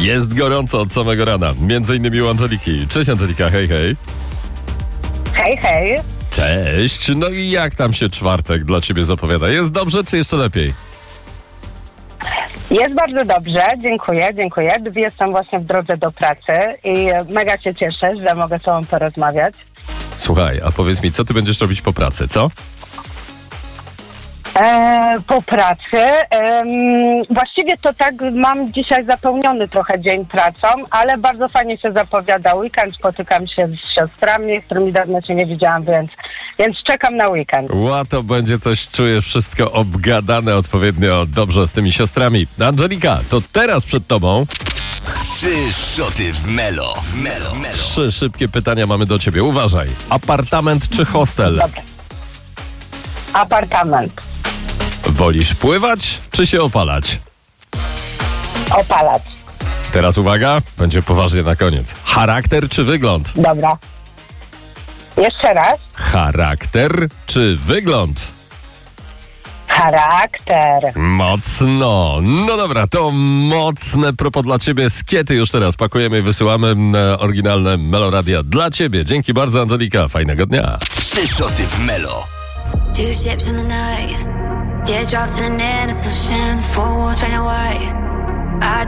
Jest gorąco od samego rana, między innymi u Angeliki. Cześć Angelika, hej, hej. Hej, hej. Cześć, no i jak tam się czwartek dla ciebie zapowiada? Jest dobrze, czy jeszcze lepiej? Jest bardzo dobrze, dziękuję. Jestem właśnie w drodze do pracy i mega się cieszę, że mogę z tobą porozmawiać. Słuchaj, a powiedz mi, co ty będziesz robić po pracy, co? Po pracy. Właściwie to tak mam dzisiaj zapełniony trochę dzień pracą, ale bardzo fajnie się zapowiada weekend. Spotykam się z siostrami, z którymi dawno się nie widziałam, więc czekam na weekend. To będzie coś, czuję wszystko obgadane odpowiednio dobrze z tymi siostrami. Angelika, to teraz przed tobą 3 szoty w Melo. 3 szybkie pytania mamy do ciebie. Uważaj, apartament czy hostel? Dobra. Apartament. Wolisz pływać czy się opalać? Opalać. Teraz uwaga, będzie poważnie na koniec. Charakter czy wygląd? Dobra. Jeszcze raz. Charakter czy wygląd? Charakter. Mocno. No dobra, to mocne propos dla ciebie. Skiety już teraz pakujemy i wysyłamy oryginalne Meloradia dla ciebie. Dzięki bardzo, Angelika. Fajnego dnia. 3 szoty w Melo. 2 ships in the night. Teardrops in an innocent ocean. 4 walls painted white. I